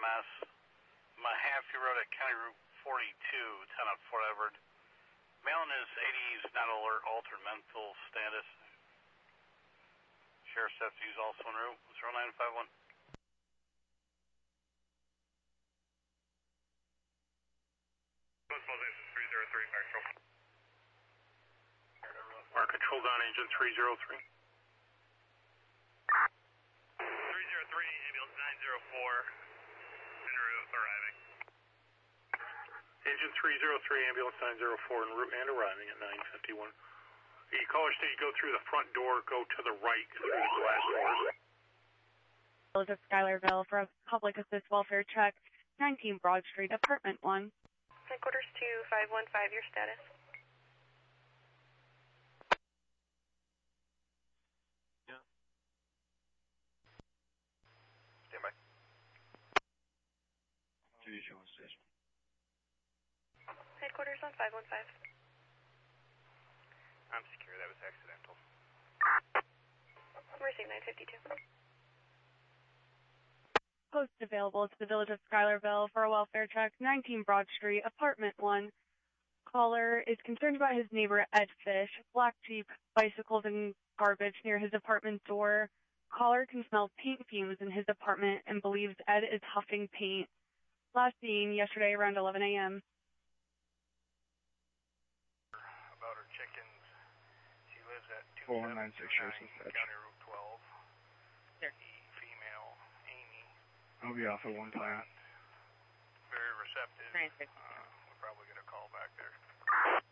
EMS. Mahaffey Road at County Route 42, 10 on Fort Edward. Malin is 80s, not alert, altered mental status. Sheriff's deputy is also en route, 0951. Mark control down engine 303. 303, ambulance 904, en route, arriving. Engine 303, ambulance 904 en route and arriving at 951. The caller state, go through the front door, go to the right through the glass doors. Village of Schuylerville for a public assist welfare check, 19 Broad Street, apartment 1. Headquarters 2515, your status. Yeah. Stand by. Headquarters on 515. I'm secure, that was accidental. Mercy 952. Post available to the Village of Schuylerville for a welfare check, 19 Broad Street, apartment 1. Caller is concerned about his neighbor Ed Fish, black Jeep, bicycles and garbage near his apartment door. Caller can smell paint fumes in his apartment and believes Ed is huffing paint. Last seen yesterday around 11 a.m. About her chickens. She lives at 4196 County Route 12. There. The female, Amy. I'll be off at one time. Very receptive. 962. We'll probably get a call back there.